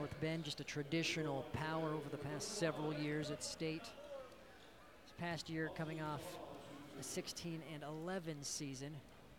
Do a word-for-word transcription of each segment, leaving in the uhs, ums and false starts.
North Bend, just a traditional power over the past several years at state. This past year coming off a sixteen and eleven season.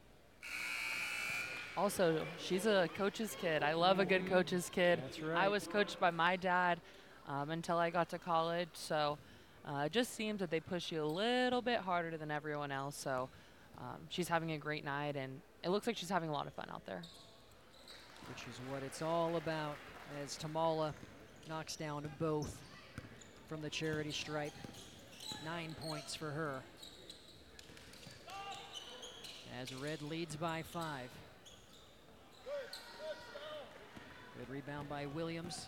Also, she's a coach's kid. I love a good coach's kid. That's right. I was coached by my dad um, until I got to college, so uh, it just seems that they push you a little bit harder than everyone else. So um, she's having a great night, and it looks like she's having a lot of fun out there. Which is what it's all about, as Tamala knocks down both from the charity stripe. Nine points for her. As Red leads by five. Good rebound by Williams.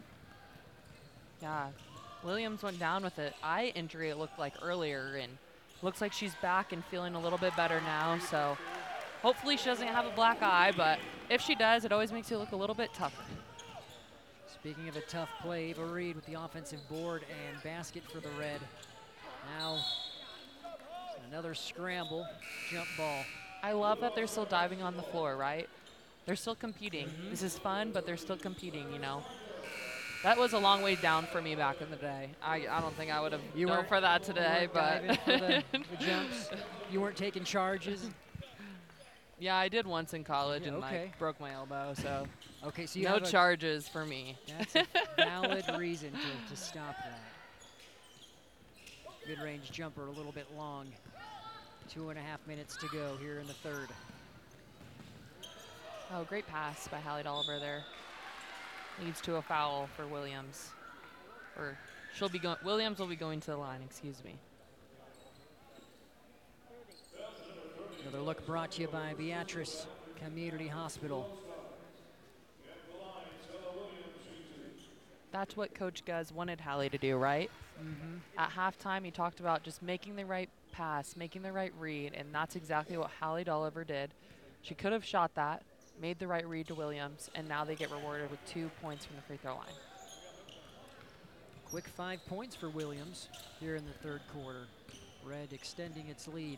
Yeah, Williams went down with an eye injury, it looked like earlier, and looks like she's back and feeling a little bit better now. So hopefully she doesn't have a black eye, but if she does, it always makes you look a little bit tougher. Speaking of a tough play, Ava Reed with the offensive board and basket for the Red. Now another scramble, jump ball. I love that they're still diving on the floor, right? They're still competing. Mm-hmm. This is fun, but they're still competing, you know. That was a long way down for me back in the day. I, I don't think I would have You gone weren't- for that today, you weren't but diving for the, the jumps. You weren't taking charges. yeah, I did once in college Yeah, and okay. like broke my elbow, so Okay, so you no have a, charges for me. That's a valid reason to, to stop that. Mid-range jumper a little bit long. Two and a half minutes to go here in the third. Oh, great pass by Hallie Dolliver there. Leads to a foul for Williams. Or she'll be going. Williams will be going to the line. Excuse me. Another look brought to you by Beatrice Community Hospital. That's what Coach Guz wanted Hallie to do, right? Mm-hmm. At halftime, he talked about just making the right pass, making the right read, and that's exactly what Hallie Dolliver did. She could have shot that, made the right read to Williams, and now they get rewarded with two points from the free throw line. Quick five points for Williams here in the third quarter. Red extending its lead.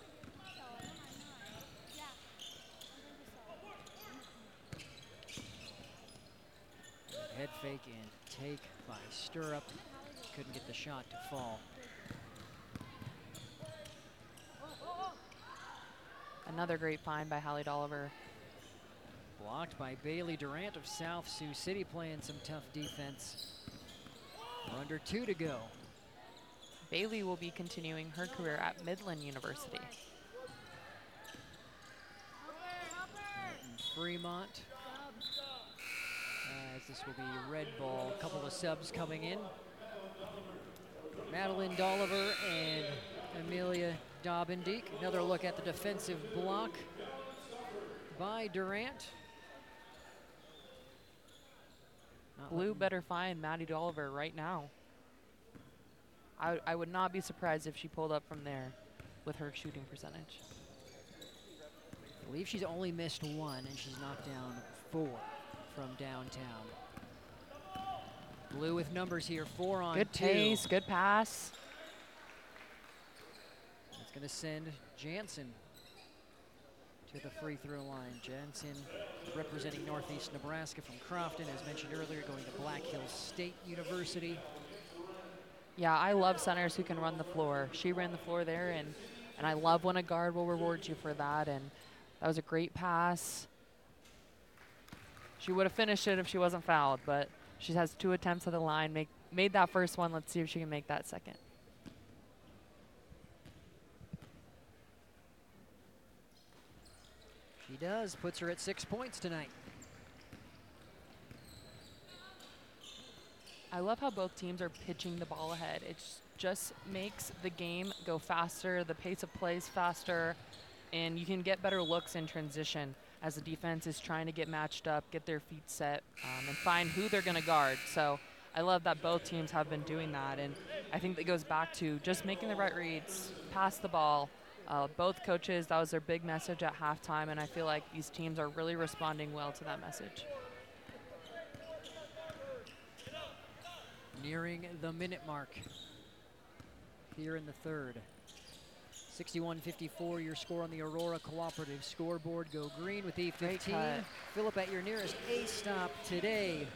Head fake and take by Stirrup. Couldn't get the shot to fall. Another great find by Hallie Dolliver. Blocked by Bailey Durant of South Sioux City, playing some tough defense. We're under two to go. Bailey will be continuing her career at Midland University. And Fremont. As this will be red ball. A couple of subs coming in. Madeline Dolliver and Amelia Dobbendeek. Another look at the defensive block by Durant. Not Blue letting- better find Maddie Dolliver right now. I, I would not be surprised if she pulled up from there with her shooting percentage. I believe she's only missed one, and she's knocked down four from downtown. Blue with numbers here, four on Good two. pace, good pass. It's going to send Jansen to the free throw line. Jansen representing Northeast Nebraska from Crofton, as mentioned earlier, going to Black Hills State University. Yeah, I love centers who can run the floor. She ran the floor there, and, and I love when a guard will reward you for that. And that was a great pass. She would have finished it if she wasn't fouled, but she has two attempts at the line. Make, made that first one. Let's see if she can make that second. She does, puts her at six points tonight. I love how both teams are pitching the ball ahead. It just makes the game go faster, the pace of play is faster, and you can get better looks in transition as the defense is trying to get matched up, get their feet set, um, and find who they're going to guard. So I love that both teams have been doing that, and I think that goes back to just making the right reads, pass the ball. Uh, both coaches, that was their big message at halftime, and I feel like these teams are really responding well to that message. Nearing the minute mark here in the third. sixty-one fifty-four, your score on the Aurora Cooperative scoreboard. Go green with E fifteen. cut. Philip at your nearest A stop today.